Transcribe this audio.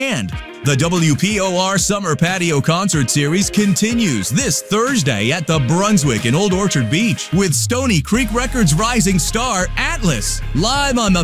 And the WPOR Summer Patio Concert Series continues this Thursday at the Brunswick in Old Orchard Beach with Stony Creek Records rising star Atlas, live on the